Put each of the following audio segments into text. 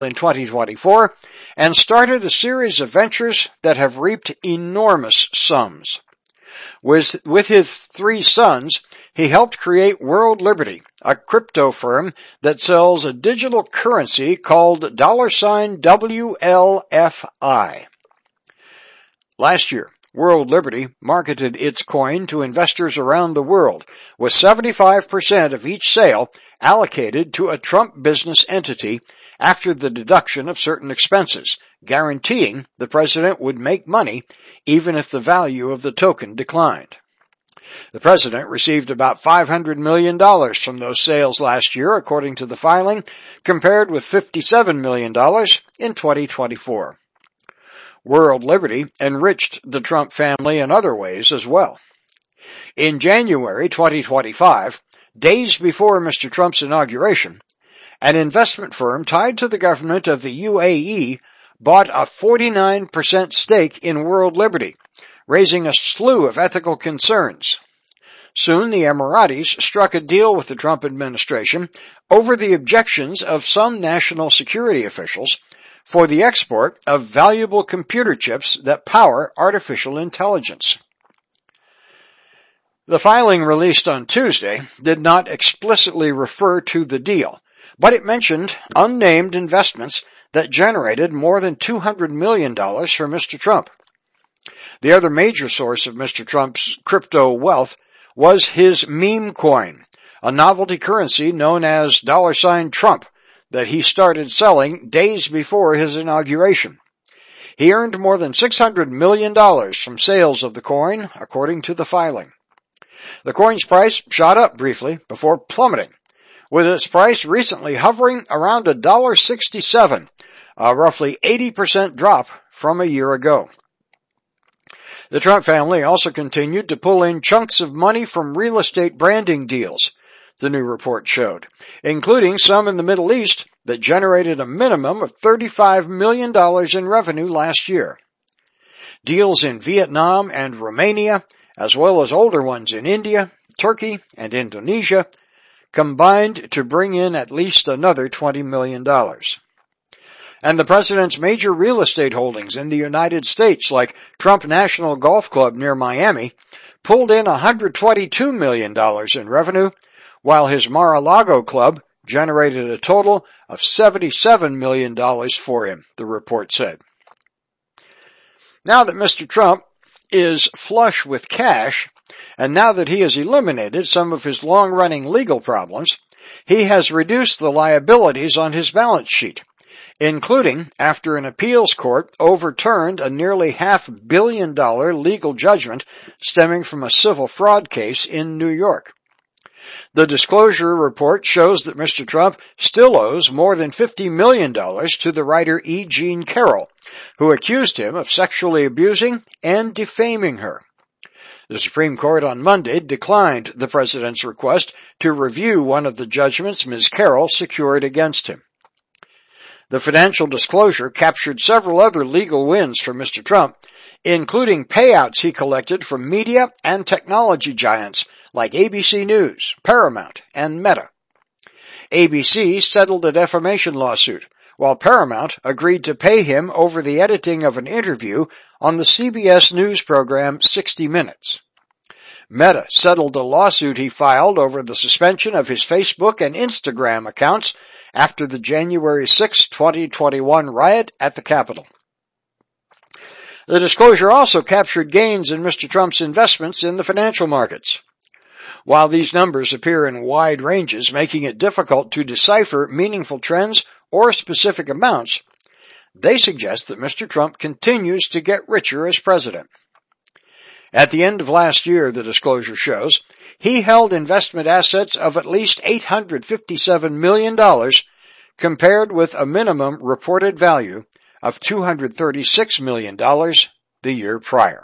in 2024 and started a series of ventures that have reaped enormous sums. With his 3 sons, he helped create World Liberty, a crypto firm that sells a digital currency called $WLFI. Last year, World Liberty marketed its coin to investors around the world, with 75% of each sale allocated to a Trump business entity after the deduction of certain expenses, guaranteeing the president would make money even if the value of the token declined. The president received about $500 million from those sales last year, according to the filing, compared with $57 million in 2024. World Liberty enriched the Trump family in other ways as well. In January 2025, days before Mr. Trump's inauguration, an investment firm tied to the government of the UAE bought a 49% stake in World Liberty, raising a slew of ethical concerns. Soon the Emiratis struck a deal with the Trump administration over the objections of some national security officials for the export of valuable computer chips that power artificial intelligence. The filing released on Tuesday did not explicitly refer to the deal, but it mentioned unnamed investments that generated more than $200 million for Mr. Trump. The other major source of Mr. Trump's crypto wealth was his meme coin, a novelty currency known as $Trump that he started selling days before his inauguration. He earned more than $600 million from sales of the coin, according to the filing. The coin's price shot up briefly before plummeting, with its price recently hovering around $1.67, a roughly 80% drop from a year ago. The Trump family also continued to pull in chunks of money from real estate branding deals, the new report showed, including some in the Middle East that generated a minimum of $35 million in revenue last year. Deals in Vietnam and Romania, as well as older ones in India, Turkey, and Indonesia, combined to bring in at least another $20 million. And the president's major real estate holdings in the United States, like Trump National Golf Club near Miami, pulled in $122 million in revenue, while his Mar-a-Lago club generated a total of $77 million for him, the report said. Now that Mr. Trump is flush with cash, and now that he has eliminated some of his long-running legal problems, he has reduced the liabilities on his balance sheet, including after an appeals court overturned a nearly $500 million legal judgment stemming from a civil fraud case in New York. The disclosure report shows that Mr. Trump still owes more than $50 million to the writer E. Jean Carroll, who accused him of sexually abusing and defaming her. The Supreme Court on Monday declined the president's request to review one of the judgments Ms. Carroll secured against him. The financial disclosure captured several other legal wins for Mr. Trump, including payouts he collected from media and technology giants like ABC News, Paramount, and Meta. ABC settled a defamation lawsuit, while Paramount agreed to pay him over the editing of an interview on the CBS News program 60 Minutes. Meta settled a lawsuit he filed over the suspension of his Facebook and Instagram accounts after the January 6, 2021 riot at the Capitol. The disclosure also captured gains in Mr. Trump's investments in the financial markets. While these numbers appear in wide ranges, making it difficult to decipher meaningful trends or specific amounts, they suggest that Mr. Trump continues to get richer as president. At the end of last year, the disclosure shows, he held investment assets of at least $857 million compared with a minimum reported value of $236 million the year prior.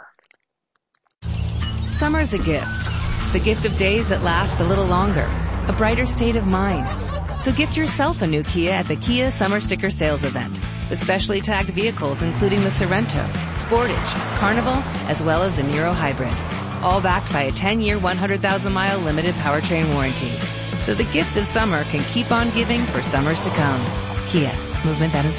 Summer's a gift. The gift of days that last a little longer. A brighter state of mind. So gift yourself a new Kia at the Kia Summer Sticker Sales Event. With specially tagged vehicles including the Sorento, Sportage, Carnival, as well as the Niro Hybrid. All backed by a 10-year, 100,000-mile limited powertrain warranty. So the gift of summer can keep on giving for summers to come. Kia. movement that